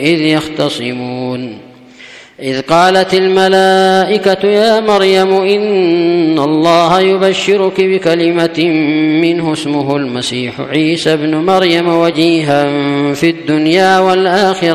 إذ يختصمون إذ قالت الملائكة يا مريم إن الله يبشرك بكلمة منه اسمه المسيح عيسى ابن مريم وجيها في الدنيا والآخرة